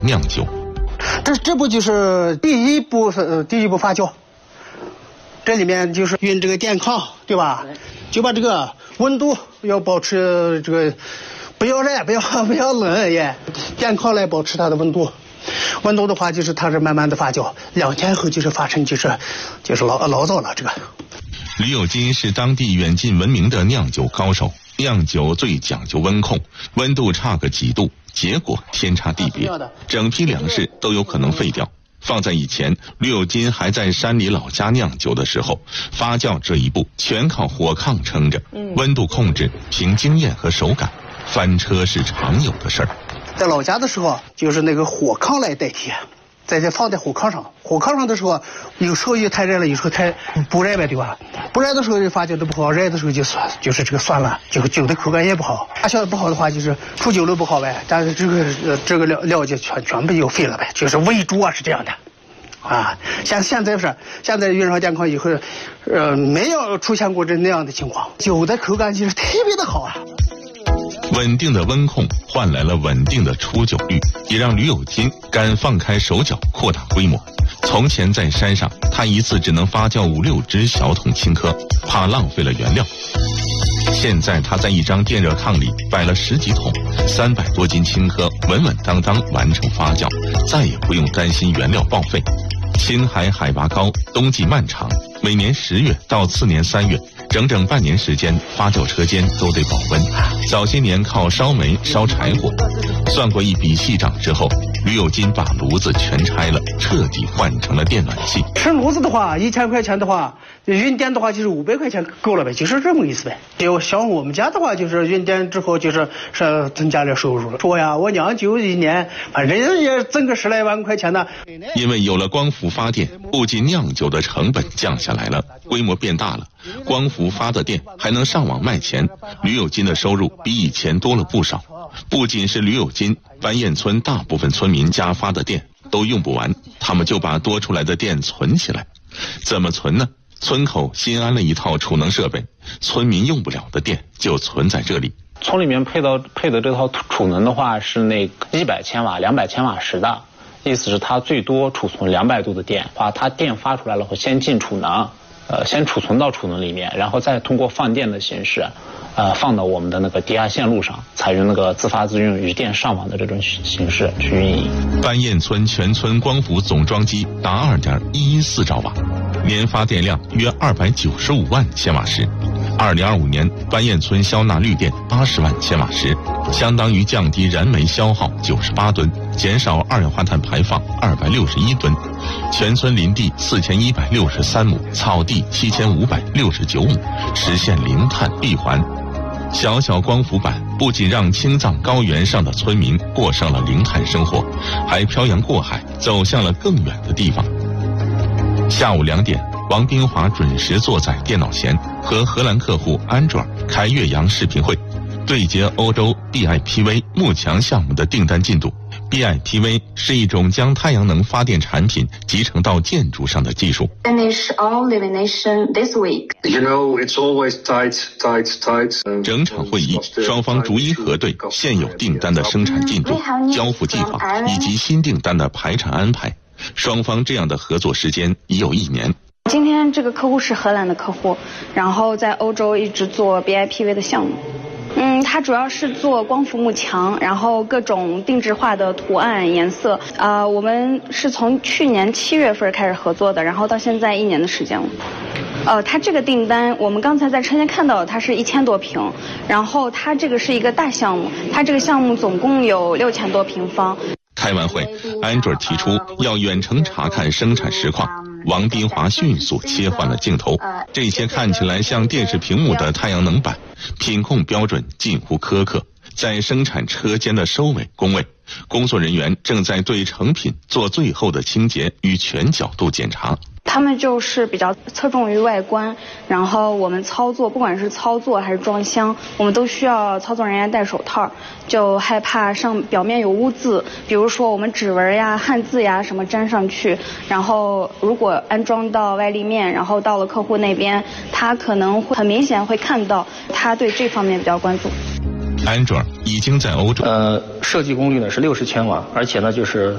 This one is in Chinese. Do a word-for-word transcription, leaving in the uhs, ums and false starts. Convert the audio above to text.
酿酒。 这这不就是第一步呃第一步发酵？这里面就是运这个电炕，对吧？就把这个温度要保持这个不要热，不要不要冷也，电炕来保持它的温度。温度的话，就是它是慢慢的发酵，两天后就是发成就是就是老老早了这个。 吕有金是当地远近闻名的酿酒高手，酿酒最讲究温控，温度差个几度，结果天差地别，整批粮食都有可能废掉。放在以前，吕有金还在山里老家酿酒的时候，发酵这一步全靠火炕撑着，温度控制凭经验和手感，翻车是常有的事儿。 在老家的时候，就是那个火炕来代替，在这放在火炕上，火炕上的时候，有时候又太热了，有时候太不热呗，对吧？不热的时候就发酵的不好，热的时候就酸，就是这个酸了，就酒的口感也不好。发酵的不好的话，就是出酒了不好呗，但是这个呃这个料料就全全部就废了呗，就是煨煮啊是这样的。啊，现现在是现在运上电炕以后，呃，没有出现过这那样的情况，酒的口感就是特别的好啊。 稳定的温控换来了稳定的出酒率，也让吕有金敢放开手脚扩大规模。从前在山上，他一次只能发酵五六只小桶青稞，怕浪费了原料。现在他在一张电热炕里摆了十几桶，三百多斤青稞稳稳当当完成发酵，再也不用担心原料报废。青海海拔高，冬季漫长，每年十月到次年三月，整整半年时间，发酵车间都得保温。早些年靠烧煤烧柴火，算过一笔细账之后，吕有金把炉子全拆了，彻底换成了电暖气。 吃炉子的话，一千块钱的话，运电的话就是五百块钱够了呗，就是这么意思呗。就像我们家的话，就是运电之后就是是增加了收入了。说呀，我酿酒一年，反正也挣个十来万块钱呢。 因为有了光伏发电，不仅酿酒的成本降下来了，规模变大了，光伏发的电还能上网卖钱，吕有金的收入比以前多了不少。不仅是吕有金，班堰村大部分村民家发的电都用不完，他们就把多出来的电存起来。怎么存呢？村口新安了一套储能设备，村民用不了的电就存在这里。 村里面配到配的这套储能的话是那一百千瓦、两百千瓦时的，意思是它最多储存两百度的电，把它电发出来了后先进储能，呃，先储存到储能里面，然后再通过放电的形式。呃，放到我们的那个低压线路上，采用那个自发自用余电上网的这种形式去运营。 班堰村全村光伏总装机达二点一一四兆瓦，年发电量约二百九十五万千瓦时。二零二五年，班堰村消纳绿电八十万千瓦时，相当于降低燃煤消耗九十八吨，减少二氧化碳排放二百六十一吨。全村林地四千一百六十三亩，草地七千五百六十九亩，实现零碳闭环。小小光伏板不仅让青藏高原上的村民过上了零碳生活，还漂洋过海走向了更远的地方。下午两点，王斌华准时坐在电脑前，和荷兰客户安卓开岳阳视频会，对接欧洲 B I P V 幕墙项目的订单进度。B I P V 是一种将太阳能发电产品集成到建筑上的技术。 Finish all lamination this week. You know, it's always tight, tight, tight. 整场会议，双方逐一核对现有订单的生产进度、交付计划以及新订单的排产安排。双方这样的合作时间已有一年。 今天这个客户是荷兰的客户，然后在欧洲一直做 B I P V 的项目。嗯，它主要是做光伏幕墙，然后各种定制化的图案、颜色。呃，我们是从去年七月份开始合作的，然后到现在一年的时间了。呃，它这个订单，我们刚才在车间看到，它是一千多平，然后它这个是一个大项目，它这个项目总共有六千多平方。 开完会，安卓提出要远程查看生产实况。王斌华迅速切换了镜头，这些看起来像电视屏幕的太阳能板，品控标准近乎苛刻。在生产车间的收尾工位，工作人员正在对成品做最后的清洁与全角度检查。 他们就是比较侧重于外观，然后我们操作，不管是操作还是装箱，我们都需要操作人员戴手套，就害怕上表面有污渍，比如说我们指纹呀、汉字呀什么粘上去，然后如果安装到外立面，然后到了客户那边，他可能会很明显会看到，他对这方面比较关注。 安卓已经在欧洲， 呃，设计功率呢是六十千瓦，而且呢就是